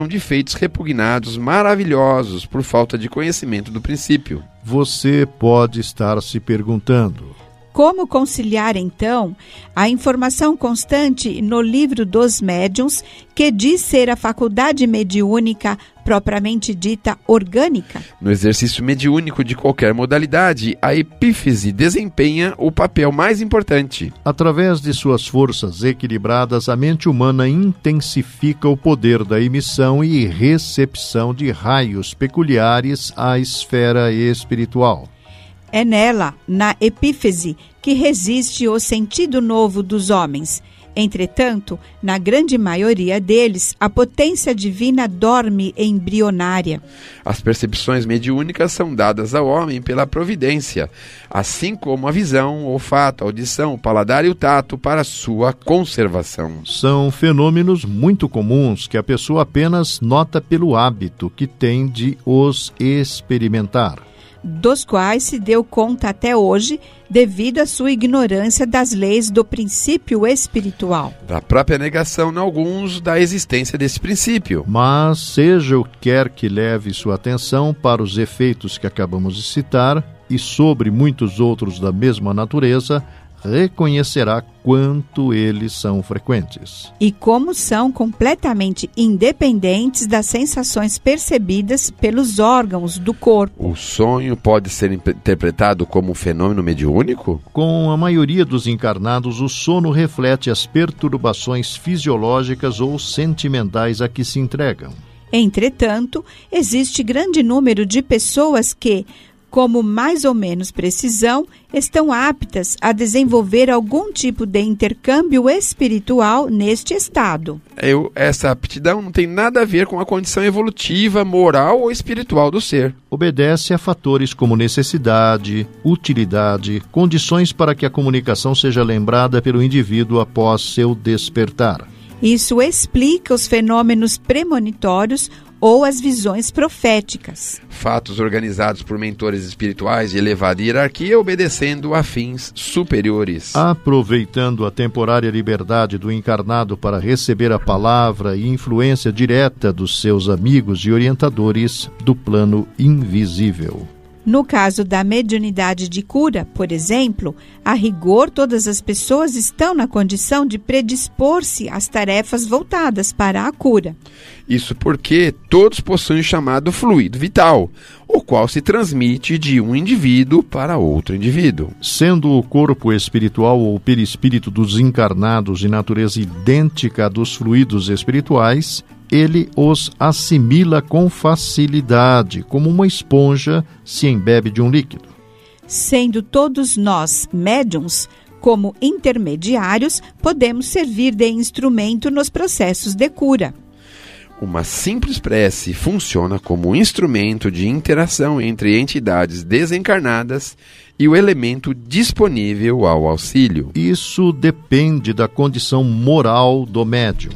de feitos repugnados maravilhosos por falta de conhecimento do princípio. Você pode estar se perguntando: como conciliar, então, a informação constante no livro dos médiuns, que diz ser a faculdade mediúnica propriamente dita orgânica? No exercício mediúnico de qualquer modalidade, a epífise desempenha o papel mais importante. Através de suas forças equilibradas, a mente humana intensifica o poder da emissão e recepção de raios peculiares à esfera espiritual. É nela, na epífise, que resiste o sentido novo dos homens. Entretanto, na grande maioria deles, a potência divina dorme embrionária. As percepções mediúnicas são dadas ao homem pela providência, assim como a visão, o olfato, a audição, o paladar e o tato para sua conservação. São fenômenos muito comuns que a pessoa apenas nota pelo hábito que tem de os experimentar, dos quais se deu conta até hoje devido à sua ignorância das leis do princípio espiritual. Da própria negação, em alguns, da existência desse princípio. Mas seja o que quer que leve sua atenção para os efeitos que acabamos de citar e sobre muitos outros da mesma natureza, reconhecerá quanto eles são frequentes. E como são completamente independentes das sensações percebidas pelos órgãos do corpo. O sonho pode ser interpretado como um fenômeno mediúnico? Com a maioria dos encarnados, o sono reflete as perturbações fisiológicas ou sentimentais a que se entregam. Entretanto, existe grande número de pessoas que, como mais ou menos precisão, estão aptas a desenvolver algum tipo de intercâmbio espiritual neste estado. Essa aptidão não tem nada a ver com a condição evolutiva, moral ou espiritual do ser. Obedece a fatores como necessidade, utilidade, condições para que a comunicação seja lembrada pelo indivíduo após seu despertar. Isso explica os fenômenos premonitórios ou as visões proféticas. Fatos organizados por mentores espirituais de elevada hierarquia, obedecendo a fins superiores. Aproveitando a temporária liberdade do encarnado para receber a palavra e influência direta dos seus amigos e orientadores do plano invisível. No caso da mediunidade de cura, por exemplo, a rigor todas as pessoas estão na condição de predispor-se às tarefas voltadas para a cura. Isso porque todos possuem o chamado fluido vital, o qual se transmite de um indivíduo para outro indivíduo. Sendo o corpo espiritual ou perispírito dos encarnados de natureza idêntica à dos fluidos espirituais, ele os assimila com facilidade, como uma esponja se embebe de um líquido. Sendo todos nós médiuns, como intermediários, podemos servir de instrumento nos processos de cura. Uma simples prece funciona como um instrumento de interação entre entidades desencarnadas e o elemento disponível ao auxílio. Isso depende da condição moral do médium.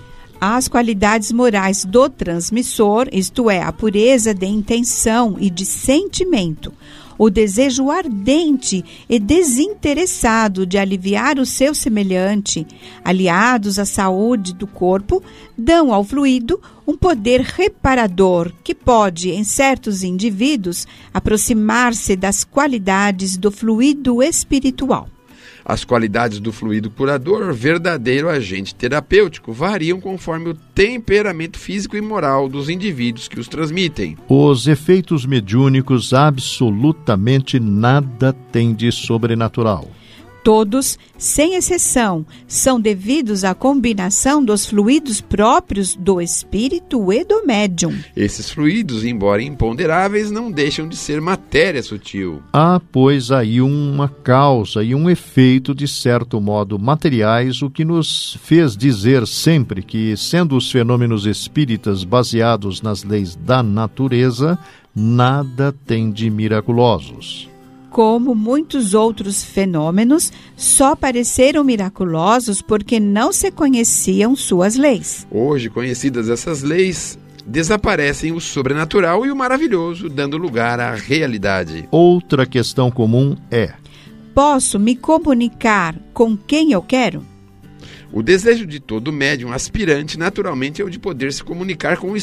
As qualidades morais do transmissor, isto é, a pureza de intenção e de sentimento, o desejo ardente e desinteressado de aliviar o seu semelhante, aliados à saúde do corpo, dão ao fluido um poder reparador que pode, em certos indivíduos, aproximar-se das qualidades do fluido espiritual. As qualidades do fluido curador, verdadeiro agente terapêutico, variam conforme o temperamento físico e moral dos indivíduos que os transmitem. Os efeitos mediúnicos absolutamente nada têm de sobrenatural. Todos, sem exceção, são devidos à combinação dos fluidos próprios do espírito e do médium. Esses fluidos, embora imponderáveis, não deixam de ser matéria sutil. Há, pois, aí uma causa e um efeito de certo modo materiais, o que nos fez dizer sempre que, sendo os fenômenos espíritas baseados nas leis da natureza, nada tem de miraculosos. Como muitos outros fenômenos, só pareceram miraculosos porque não se conheciam suas leis. Hoje, conhecidas essas leis, desaparecem o sobrenatural e o maravilhoso, dando lugar à realidade. Outra questão comum é: posso me comunicar com quem eu quero? O desejo de todo médium aspirante, naturalmente, é o de poder se comunicar com o